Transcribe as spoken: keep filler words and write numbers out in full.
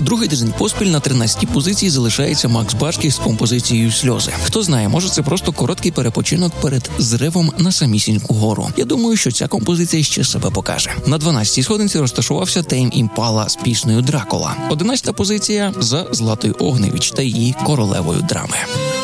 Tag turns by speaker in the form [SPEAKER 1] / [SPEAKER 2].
[SPEAKER 1] Другий тиждень поспіль на тринадцятій позиції залишається Макс Барських з композицією «Сльози». Хто знає, може це просто короткий перепочинок перед зривом на самісіньку гору. Я думаю, що ця композиція ще себе покаже. На дванадцятій сходинці розташувався Тейм Імпала з піснею «Дракула». одинадцята позиція за Златою Огневич та її королевою драми.